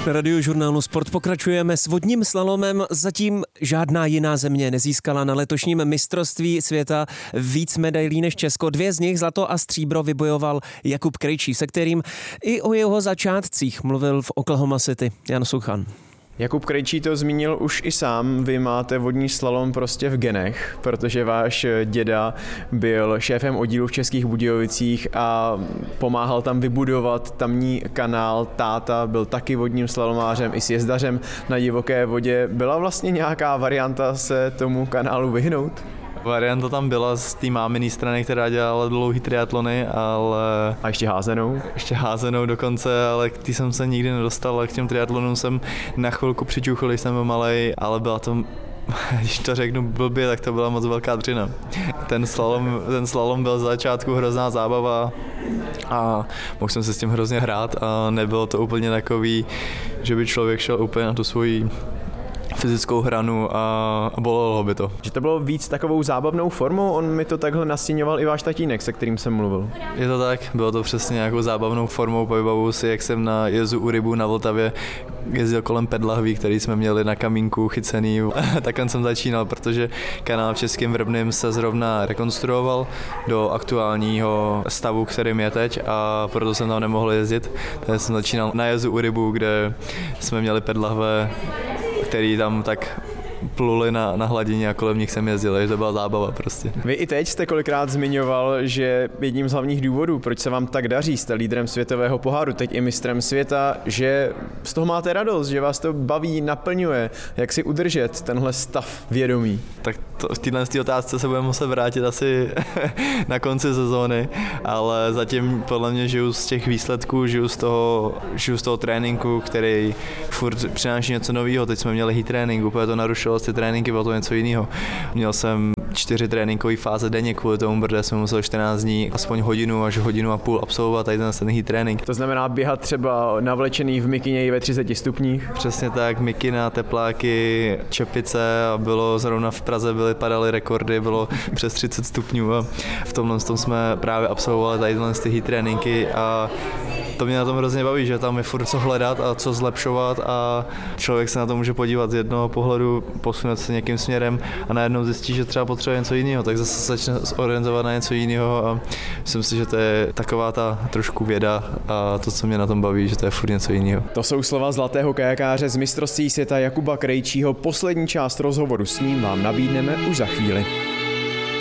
Na Radiožurnálu Sport pokračujeme s vodním slalomem. Zatím žádná jiná země nezískala na letošním mistrovství světa víc medailí než Česko. 2 z nich, zlato a stříbro, vybojoval Jakub Krejčí, se kterým i o jeho začátcích mluvil v Oklahoma City Jan Suchan. Jakub Krejčí to zmínil už i sám, vy máte vodní slalom prostě v genech, protože váš děda byl šéfem oddílu v Českých Budějovicích a pomáhal tam vybudovat tamní kanál, táta byl taky vodním slalomářem i sjezdařem na divoké vodě. Byla vlastně nějaká varianta se tomu kanálu vyhnout? Varianta tam byla z té máminý strany, která dělala dlouhý triatlony, ale... A ještě házenou? Ještě házenou dokonce, ale k tý jsem se nikdy nedostal, a k těm triatlonům jsem na chvilku přičuchl, když jsem byl malej, ale byla to, když to řeknu blbě, tak to byla moc velká dřina. Ten slalom byl z začátku hrozná zábava a mohl jsem se s tím hrozně hrát a nebylo to úplně takový, že by člověk šel úplně na tu svoji fyzickou hranu a bolelo by to. Že to bylo víc takovou zábavnou formou, on mi to takhle nastíňoval i váš tatínek, se kterým jsem mluvil. Je to tak, bylo to přesně nějakou zábavnou formou, vybavuju si, jak jsem na jezu u Rybu na Vltavě jezdil kolem pedlahví, který jsme měli na kamínku chycený. Takhle jsem začínal, protože kanál v Českém Vrbném se zrovna rekonstruoval do aktuálního stavu, kterým je teď, a proto jsem tam nemohl jezdit. Takže jsem začínal na jezu u Rybu, kde jsme měli pedlahve, který tam tak pluli na hladině a kolem nich jsem jezdil, takže to byla zábava prostě. Vy i teď jste kolikrát zmiňoval, že jedním z hlavních důvodů, proč se vám tak daří, jste lídrem světového poháru, teď i mistrem světa, že z toho máte radost, že vás to baví, naplňuje. Jak si udržet tenhle stav vědomí? Tak v této otázce se budeme muset vrátit asi na konci sezóny, ale zatím podle mě žiju z těch výsledků, žiju z toho tréninku, který furt přináší něco nového. Teď jsme měli hit trénink, úplně to narušilo ty tréninky, bylo to něco jiného. Měl jsem 4 tréninkové fáze denně kvůli tomu, protože jsem musel 14 dní aspoň hodinu až hodinu a půl absolvovat tady ten hit trénink. To znamená běhat třeba navlečený v mikině ve 30 stupních? Přesně tak, mikina, tepláky, čepice a bylo zrovna v Praze padaly rekordy, bylo přes 30 stupňů a v tomhle jsme právě absolvovali tady ty hit tréninky a to mě na tom hrozně baví, že tam je furt co hledat a co zlepšovat a člověk se na to může podívat z jednoho pohledu, posunout se někým směrem a najednou zjistí, že třeba potřebuje něco jiného, tak zase začne orientovat na něco jiného a myslím si, že to je taková ta trošku věda a to, co mě na tom baví, že to je furt něco jiného. To jsou slova zlatého kajakáře z mistrovství světa Jakuba Krejčího. Poslední část rozhovoru s ním vám nabídneme už za chvíli.